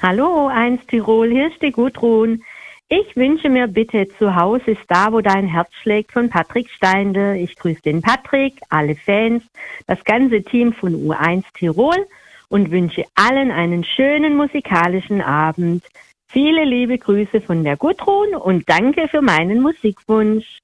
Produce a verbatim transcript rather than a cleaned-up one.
Hallo, eins Tirol, hier ist die Gudrun. Ich wünsche mir bitte „Zu Hause ist da, wo dein Herz schlägt" von Patrick Steindl. Ich grüße den Patrick, alle Fans, das ganze Team von U eins Tirol und wünsche allen einen schönen musikalischen Abend. Viele liebe Grüße von der Gudrun und danke für meinen Musikwunsch.